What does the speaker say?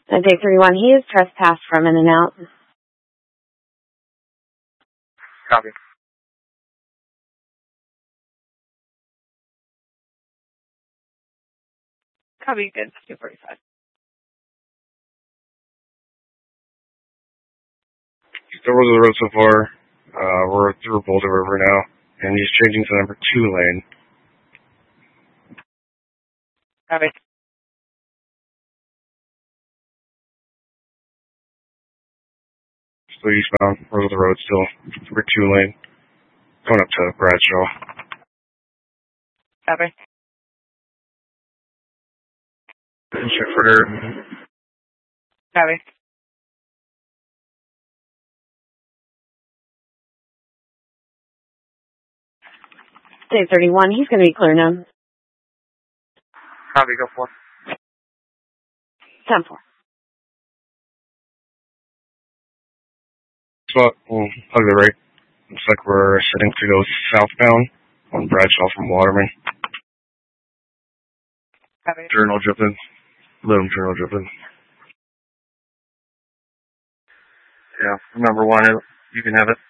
Day 31, he is trespassed from in and out. Copy. Copy, good. 245. Still over the road so far. We're through Boulder River now, and he's changing to number 2 lane. Copy. Still eastbound, over the road still. Number 2 lane. Going up to Bradshaw. Copy. Check for her. Copy. Day 31, he's going to be clear now. Copy, go for it. 10-4. Spot, hug the right. Looks like we're setting to go southbound on Bradshaw from Waterman. Copy. Journal dripping. Let him journal dripping. Yeah, number 1, you can have it.